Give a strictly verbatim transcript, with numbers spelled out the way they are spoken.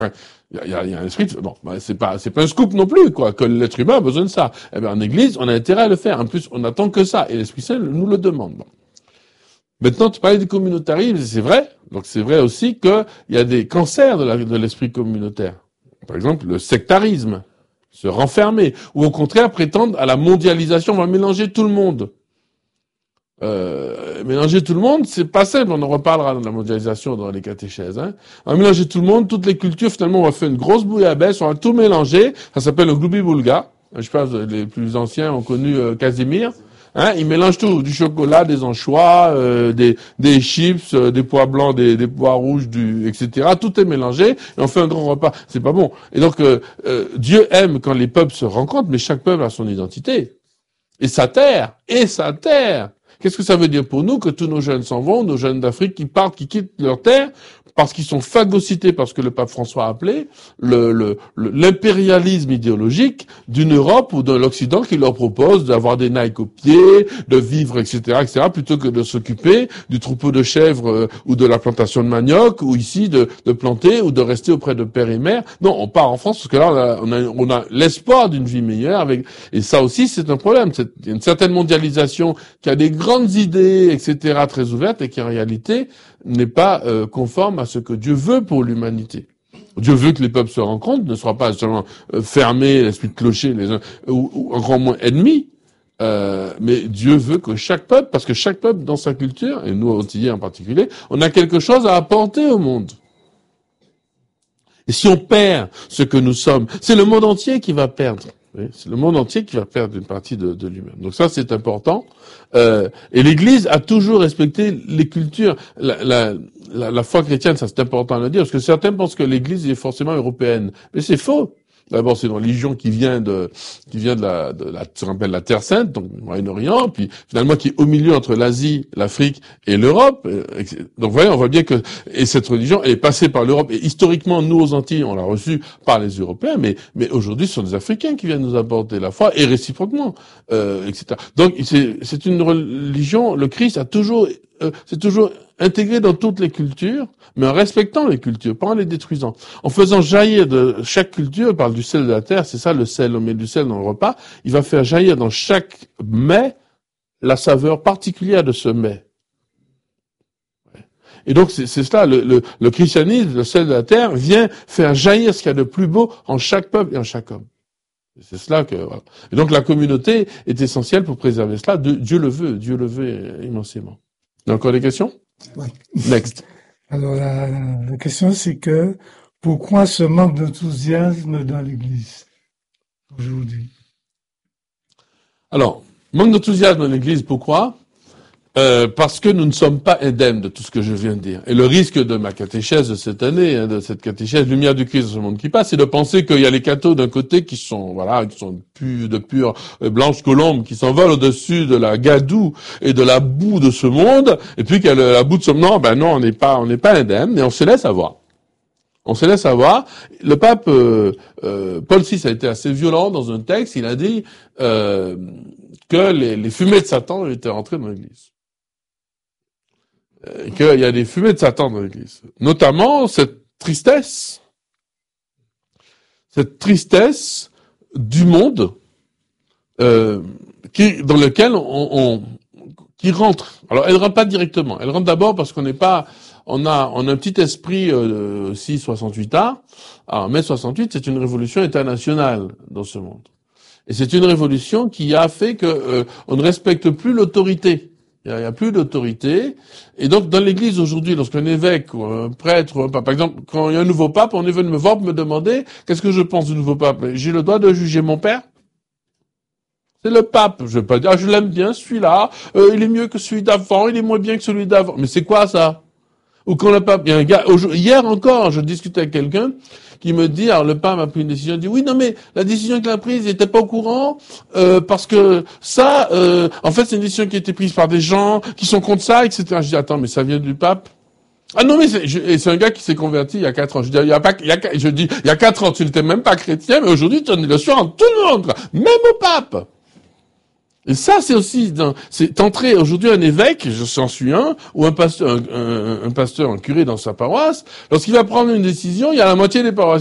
Il y a, il y a, il y a un esprit de, bon, bah, c'est pas, c'est pas un scoop non plus, quoi, que l'être humain a besoin de ça. Eh bien, en église, on a intérêt à le faire. En plus, on attend que ça. Et l'Esprit Saint nous le demande. Bon. Maintenant, tu parlais du communautarisme, c'est vrai. Donc, c'est vrai aussi qu'il y a des cancers de, la, de l'esprit communautaire. Par exemple, le sectarisme, se renfermer, ou au contraire prétendre à la mondialisation, on va mélanger tout le monde. Euh, mélanger tout le monde, c'est pas simple, on en reparlera de la mondialisation dans les catéchèses. Hein. On va mélanger tout le monde, toutes les cultures, finalement on va faire une grosse bouillabaisse, on va tout mélanger, ça s'appelle le gloubi-boulga. Je pense que les plus anciens ont connu euh, Casimir. Hein, ils mélangent tout, du chocolat, des anchois, euh, des, des chips, euh, des pois blancs, des, des pois rouges, du, et cetera. Tout est mélangé et on fait un grand repas. C'est pas bon. Et donc euh, euh, Dieu aime quand les peuples se rencontrent, mais chaque peuple a son identité et sa terre et sa terre. Qu'est-ce que ça veut dire pour nous que tous nos jeunes s'en vont, nos jeunes d'Afrique qui partent, qui quittent leur terre, parce qu'ils sont phagocytés par ce que le pape François a appelé le, le, le, l'impérialisme idéologique d'une Europe ou de l'Occident qui leur propose d'avoir des Nike aux pieds, de vivre, et cetera, et cetera, plutôt que de s'occuper du troupeau de chèvres euh, ou de la plantation de manioc, ou ici de, de planter ou de rester auprès de père et mère. Non, on part en France parce que là, on a, on a, on a l'espoir d'une vie meilleure. Avec et ça aussi, c'est un problème. C'est il y a une certaine mondialisation qui a des grandes idées, et cetera, très ouvertes et qui en réalité n'est pas euh, conforme à ce que Dieu veut pour l'humanité. Dieu veut que les peuples se rencontrent, ne soient pas seulement euh, fermés, l'esprit de clocher, les uns, ou, ou encore moins ennemis, euh, mais Dieu veut que chaque peuple, parce que chaque peuple dans sa culture, et nous Antillais en particulier, on a quelque chose à apporter au monde. Et si on perd ce que nous sommes, c'est le monde entier qui va perdre. Oui, c'est le monde entier qui va perdre une partie de, de lui-même. Donc ça, c'est important. Euh, et l'Église a toujours respecté les cultures. La, la, la, la foi chrétienne, ça c'est important à le dire, parce que certains pensent que l'Église est forcément européenne. Mais c'est faux. D'abord, c'est une religion qui vient de, qui vient de la, de la, ce qu'on appelle la Terre Sainte, donc le Moyen-Orient, puis finalement qui est au milieu entre l'Asie, l'Afrique et l'Europe. Donc, vous voyez, on voit bien que, et cette religion est passée par l'Europe. Et historiquement, nous aux Antilles, on l'a reçue par les Européens, mais, mais aujourd'hui, ce sont des Africains qui viennent nous apporter la foi, et réciproquement, euh, et cetera. Donc, c'est, c'est une religion, le Christ a toujours, euh, c'est toujours intégré dans toutes les cultures, mais en respectant les cultures, pas en les détruisant. En faisant jaillir de chaque culture, on parle du sel de la terre, c'est ça le sel, on met du sel dans le repas, il va faire jaillir dans chaque mets la saveur particulière de ce mets. Et donc c'est, c'est cela, le, le, le christianisme, le sel de la terre, vient faire jaillir ce qu'il y a de plus beau en chaque peuple et en chaque homme. C'est cela que, voilà. Et donc la communauté est essentielle pour préserver cela. Dieu le veut, Dieu le veut immensément. Il y a encore des questions? Oui. Next. Alors la, la question c'est que pourquoi ce manque d'enthousiasme dans l'Église aujourd'hui? Alors, manque d'enthousiasme dans l'Église, pourquoi? Euh, parce que nous ne sommes pas indemnes de tout ce que je viens de dire. Et le risque de ma catéchèse de cette année, hein, de cette catéchèse Lumière du Christ dans ce monde qui passe, c'est de penser qu'il y a les cathos d'un côté qui sont, voilà, qui sont pu, de pure euh, blanche colombe, qui s'envolent au-dessus de la gadoue et de la boue de ce monde, et puis qu'il y a le, la boue de ce monde. Non, ben non, on n'est pas, on n'est pas indemne, et on se laisse avoir. On se laisse avoir. Le pape euh, euh, Paul six a été assez violent dans un texte. Il a dit euh, que les, les fumées de Satan étaient rentrées dans l'Église. Euh, qu'il y a des fumées de Satan dans l'Église. Notamment cette tristesse, cette tristesse du monde euh, qui, dans lequel on, on qui rentre. Alors elle rentre pas directement. Elle rentre d'abord parce qu'on n'est pas, on a, on a un petit esprit euh, six soixante-huit A. Alors mai soixante-huit, c'est une révolution internationale dans ce monde. Et c'est une révolution qui a fait que euh, on ne respecte plus l'autorité. Il n'y a, a plus d'autorité. Et donc, dans l'Église aujourd'hui, lorsqu'un évêque ou un prêtre ou un pape, par exemple, quand il y a un nouveau pape, on est venu me voir pour me demander qu'est-ce que je pense du nouveau pape. J'ai le droit de juger mon père? C'est le pape. Je vais pas dire, ah, je l'aime bien, celui-là, euh, il est mieux que celui d'avant, il est moins bien que celui d'avant. Mais c'est quoi ça? Ou quand le pape, il y a un gars, hier encore, je discutais avec quelqu'un qui me dit, alors le pape a pris une décision, il dit oui, non mais la décision qu'il a prise, il n'était pas au courant, euh, parce que ça, euh, en fait, c'est une décision qui a été prise par des gens qui sont contre ça, et cetera. Je dis attends, mais ça vient du pape? Ah non mais c'est, je, et c'est un gars qui s'est converti il y a quatre ans. Je dis il y a pas, il y a, je dis il y a quatre ans, tu n'étais même pas chrétien, mais aujourd'hui tu en es le soir en tout le monde, quoi. Même au pape. Et ça, c'est aussi, dans, c'est entrer aujourd'hui un évêque, j'en suis un, ou un pasteur, un, un, un pasteur, un curé dans sa paroisse, lorsqu'il va prendre une décision, il y a la moitié des paroissiens